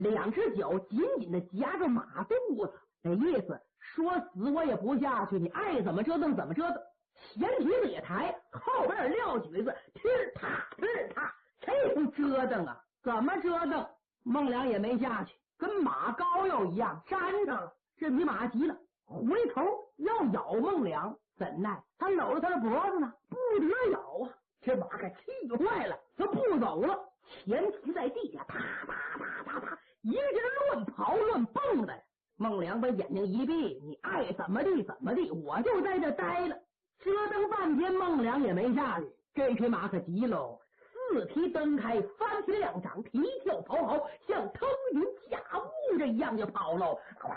两只脚紧紧的夹着马肚子，那意思说死我也不下去，你爱怎么折腾怎么折腾。前蹄子也抬，后边撂蹶子，踢儿踏踢儿踏，这不折腾啊？怎么折腾？孟良也没下去，跟马高又一样粘上了。这匹马急了，回头要咬孟良，怎奈他搂着他的脖子呢，不得咬啊！这马可气坏了，他不走了，前蹄在地下，啪啪啪啪啪，一个劲儿乱跑乱蹦的。孟良把眼睛一闭，你爱怎么地怎么地，我就在这待了。折腾半天，孟良也没下去。这匹马可急喽，四蹄蹬开，翻起两掌，皮跳跑好，像腾云驾雾这一样就跑喽。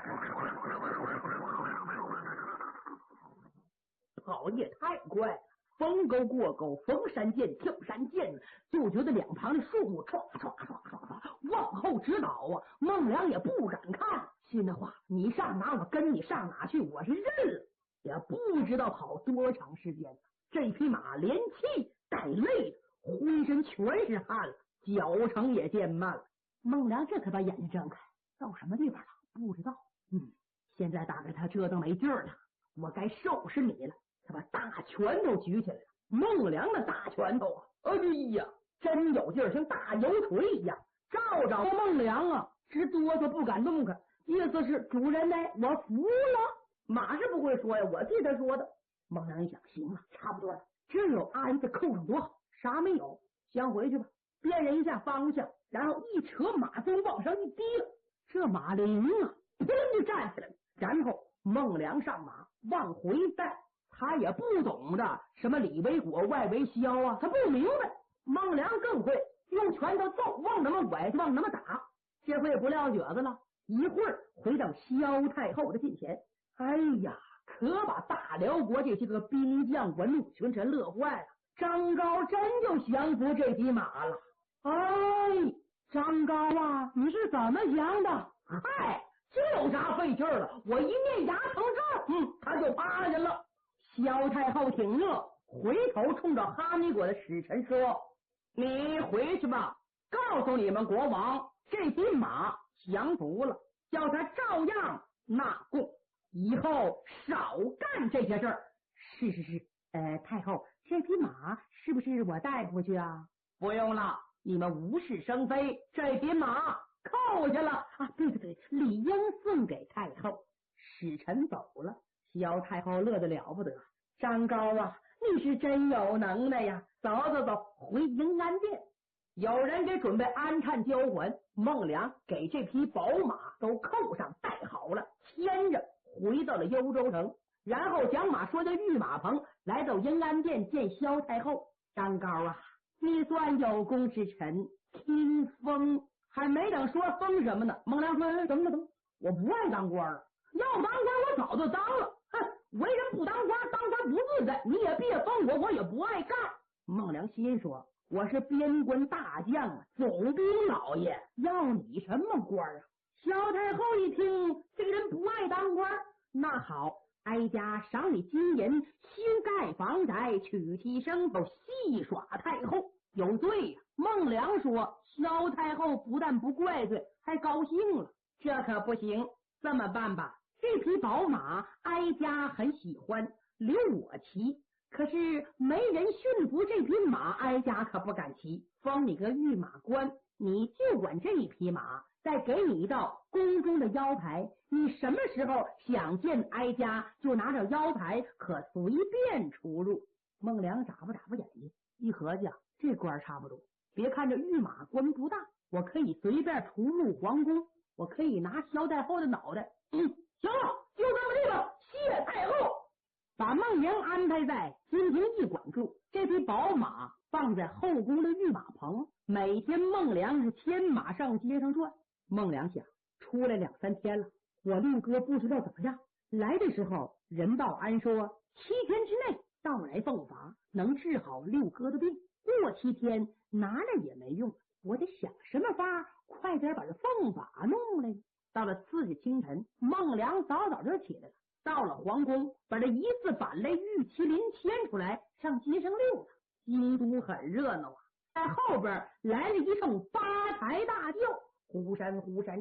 跑得也太快了，逢沟过沟，逢山涧跳山涧，就觉得两旁的树木唰唰唰唰唰往后直倒啊！孟良也不敢看，心的话，你上哪我跟你上哪去，我是认了。也不知道跑多长时间了，这匹马连气带累的，浑身全是汗了，脚程也渐慢了。孟良这可把眼睛睁开，到什么地方了？不知道。现在大概他折腾没劲儿了，我该收拾你了。他把大拳头举起来了，孟良的大拳头啊，哎呀，真有劲儿，像大油锤一样，照着孟良啊，直哆嗦不敢动弹。意思是主人呢，我服了。马是不会说呀，我替他说的。孟良一想，行了，差不多了，这有鞍子扣上多好，啥没有，先回去吧。辨认一下方向，然后一扯马鬃往上一提了，这马灵啊，砰就站起来了。然后孟良上马往回带，他也不懂的什么里为果外为消啊，他不明白。孟良更会用拳头揍，往那么崴，往那么打。这回也不撂蹶子了，一会儿回到萧太后的近前。哎呀，可把大辽国这些个兵将文武群臣乐坏了。张高真就降服这匹马了。哎，张高啊，你是怎么降的？嗨，这有啥费劲了？我一念牙疼咒，他就趴下了。萧太后挺乐，回头冲着哈密国的使臣说：“你回去吧，告诉你们国王，这匹马降服了，叫他照样纳贡。以后少干这些事儿。”是，太后，这匹马是不是我带过去啊？不用了，你们无事生非，这匹马扣下了啊！对，理应送给太后。使臣走了，萧太后乐得了不得。张高啊，你是真有能耐呀！走，回迎安殿。有人给准备安产交还，孟良给这匹宝马都扣上带好了，牵着回到了幽州城，然后将马说到御马棚，来到迎安殿见萧太后。张高啊，你算有功之臣，听封。还没等说封什么呢，孟良说：“等，我不爱当官了，要当官我早就当了。为人不当官，当官不自在，你也别封我，我也不爱干。”孟良心说：“我是边关大将啊，总兵老爷，要你什么官啊？”萧太后一听，这个人不爱当官，那好，哀家赏你金银，修盖房宅，娶妻生子，戏耍太后。有罪呀！孟良说：“萧太后不但不怪罪，还高兴了。这可不行，这么办吧，这匹宝马哀家很喜欢，留我骑。可是没人驯服这匹马，哀家可不敢骑。封你个御马官，你就管这一匹马，再给你一道宫中的腰牌，你什么时候想见哀家，就拿着腰牌，可随便出入。”孟良眨巴眼睛，一合计，这官差不多。别看这御马官不大，我可以随便出入皇宫，我可以拿萧太后的脑袋。行了，就这么地吧，谢太后。把孟良安排在金庭驿馆住，这匹宝马放在后宫的御马棚，每天孟良是牵马上街上转。孟良想，出来2-3天了，我六哥不知道怎么样。来的时候人报安说7天之内到来奉法，能治好六哥的病。过7天拿来也没用，我得想什么法快点把这奉法弄来。到了次日清晨，孟良早就起来了，到了皇宫，把这一字板类玉麒麟牵出来上街上溜达。京都很热闹啊，在后边来了一声八抬大轿，呼山呼山